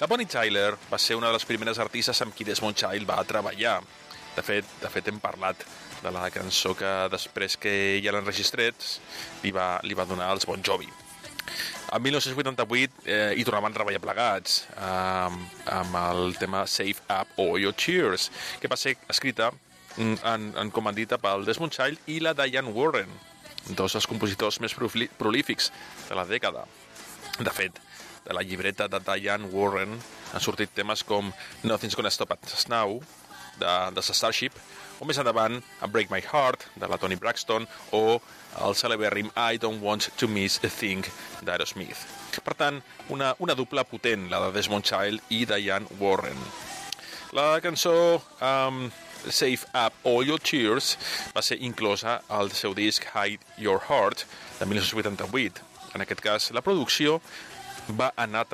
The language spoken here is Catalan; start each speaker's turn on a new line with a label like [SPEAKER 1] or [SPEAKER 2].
[SPEAKER 1] La Bonnie Tyler va ser una de les primeres artistes amb qui Desmond Child va treballar. De fet hem parlat de la cançó que després que ja l'enregistrés li va donar als Bon Jovi. En 1988 hi tornaven a treballar plegats amb el tema Save Up All Your Tears, que va ser escrita com han dit, pel Desmond Child i la Diane Warren, dos dels compositors més prolífics de la dècada. De fet, de la llibreta de Diane Warren han sortit temes com Nothing's Gonna Stop Us Now, de Starship, o més endavant a Break My Heart, de la Toni Braxton, o el celebèrrim I Don't Want to Miss a Thing, d'Aerosmith. Per tant, una dupla potent, la de Desmond Child i Diane Warren. La cançó Save Up All Your Tears va ser inclosa al seu disc Hide Your Heart, de 1988. En aquest cas, la producció va anar